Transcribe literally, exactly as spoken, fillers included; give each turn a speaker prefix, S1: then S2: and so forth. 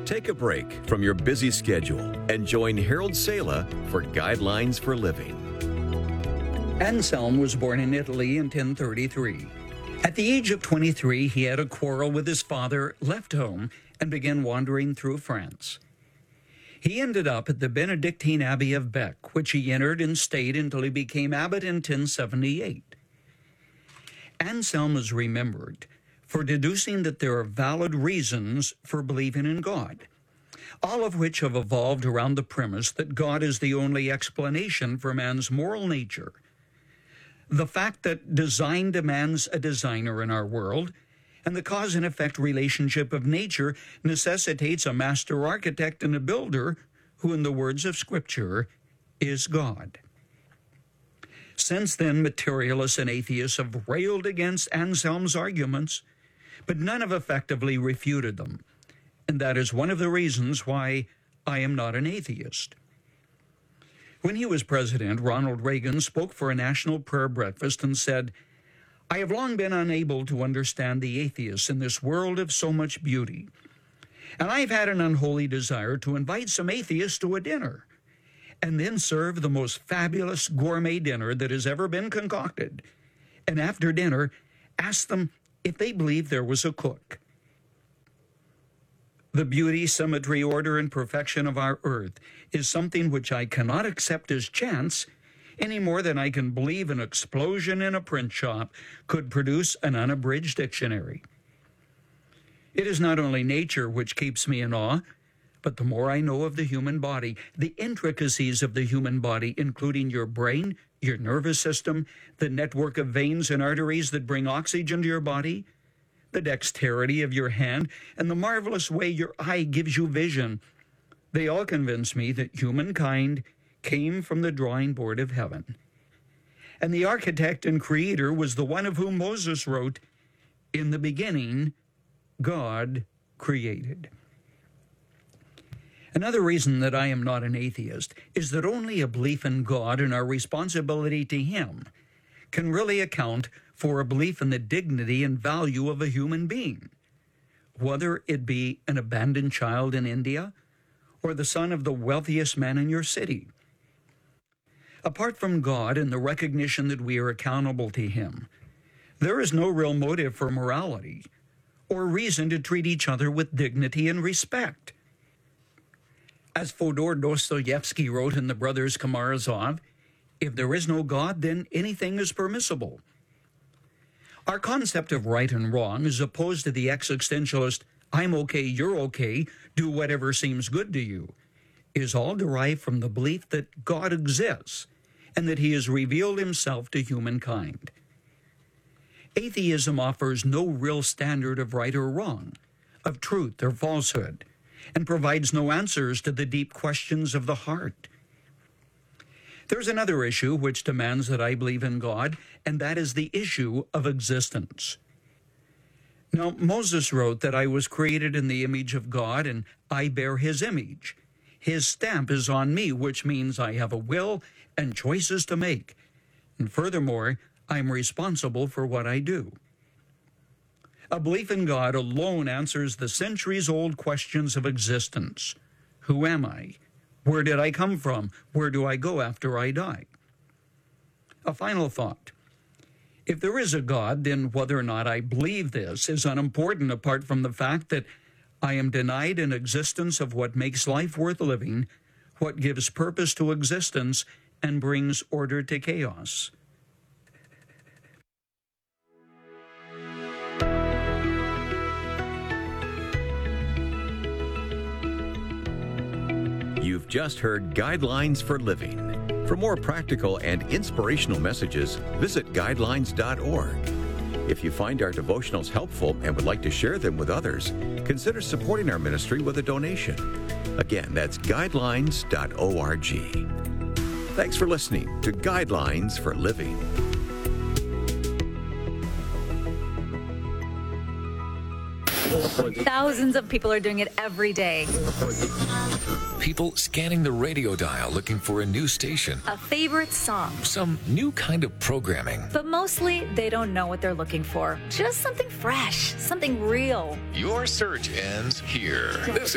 S1: Take a break from your busy schedule and join Harold Sala for Guidelines for Living.
S2: Anselm was born in Italy in ten thirty-three. At the age of twenty-three, he had a quarrel with his father, left home, and began wandering through France. He ended up at the Benedictine Abbey of Bec, which he entered and stayed until he became abbot in ten seventy-eight. Anselm is remembered for deducing that there are valid reasons for believing in God, all of which have evolved around the premise that God is the only explanation for man's moral nature. The fact that design demands a designer in our world, and the cause and effect relationship of nature necessitates a master architect and a builder who, in the words of Scripture, is God. Since then, materialists and atheists have railed against Anselm's arguments, but none have effectively refuted them. And that is one of the reasons why I am not an atheist. When he was president, Ronald Reagan spoke for a national prayer breakfast and said, "I have long been unable to understand the atheists in this world of so much beauty. And I've had an unholy desire to invite some atheists to a dinner and then serve the most fabulous gourmet dinner that has ever been concocted. And after dinner, ask them if they believe there was a cook." The beauty, symmetry, order, and perfection of our earth is something which I cannot accept as chance any more than I can believe an explosion in a print shop could produce an unabridged dictionary. It is not only nature which keeps me in awe, but the more I know of the human body, the intricacies of the human body, including your brain, your nervous system, the network of veins and arteries that bring oxygen to your body, the dexterity of your hand, and the marvelous way your eye gives you vision, they all convince me that humankind came from the drawing board of heaven. And the architect and creator was the one of whom Moses wrote, "In the beginning, God created." Another reason that I am not an atheist is that only a belief in God and our responsibility to Him can really account for a belief in the dignity and value of a human being, whether it be an abandoned child in India or the son of the wealthiest man in your city. Apart from God and the recognition that we are accountable to Him, there is no real motive for morality or reason to treat each other with dignity and respect. As Fyodor Dostoevsky wrote in The Brothers Karamazov, "If there is no God, then anything is permissible." Our concept of right and wrong is opposed to the existentialist, "I'm okay, you're okay, do whatever seems good to you," is all derived from the belief that God exists and that He has revealed Himself to humankind. Atheism offers no real standard of right or wrong, of truth or falsehood, and provides no answers to the deep questions of the heart. There's another issue which demands that I believe in God, and that is the issue of existence. Now, Moses wrote that I was created in the image of God, and I bear His image. His stamp is on me, which means I have a will and choices to make. And furthermore, I'm responsible for what I do. A belief in God alone answers the centuries-old questions of existence. Who am I? Where did I come from? Where do I go after I die? A final thought. If there is a God, then whether or not I believe this is unimportant apart from the fact that I am denied an existence of what makes life worth living, what gives purpose to existence, and brings order to chaos.
S1: You've just heard Guidelines for Living. For more practical and inspirational messages, visit guidelines dot org. If you find our devotionals helpful and would like to share them with others, consider supporting our ministry with a donation. Again, that's guidelines dot org. Thanks for listening to Guidelines for Living.
S3: Thousands of people are doing it every day.
S4: People scanning the radio dial looking for a new station,
S3: A favorite song.
S4: some new kind of programming.
S3: But mostly, they don't know what they're looking for. Just something fresh, something real.
S4: Your search ends here. This